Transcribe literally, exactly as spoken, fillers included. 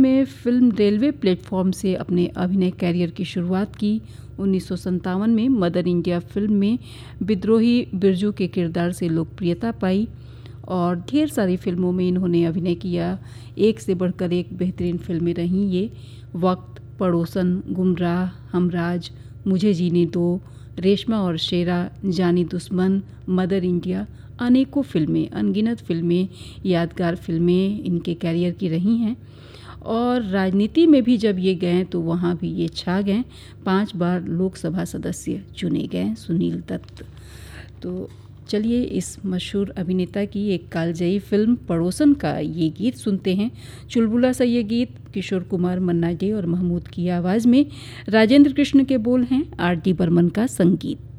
में film railway platform से अपने अभिनय कैरियर की शुरुआत की। उन्नीस सौ सत्तावन में मदर इंडिया फिल्म में विद्रोही बिरजू के किरदार से लोकप्रियता पाई और ढेर सारी फिल्मों में इन्होंने अभिनय किया। एक से बढ़कर एक बेहतरीन फिल्में रहीं ये। वक्त, पड़ोसन, गुमराह, हमराज, मुझे जीने दो, रेशमा और शेरा, जानी दुश्मन, मदर इंडिया, अनेकों फिल्में, अनगिनत फिल्में, यादगार फिल्में इनके कैरियर की रही हैं। और राजनीति में भी जब ये गए तो वहाँ भी ये छा गए। पांच बार लोकसभा सदस्य चुने गए सुनील दत्त। तो चलिए इस मशहूर अभिनेता की एक कालजयी फिल्म पड़ोसन का ये गीत सुनते हैं। चुलबुला सा ये गीत किशोर कुमार, मन्ना डे और महमूद की आवाज़ में। राजेंद्र कृष्ण के बोल हैं, आर डी बर्मन का संगीत।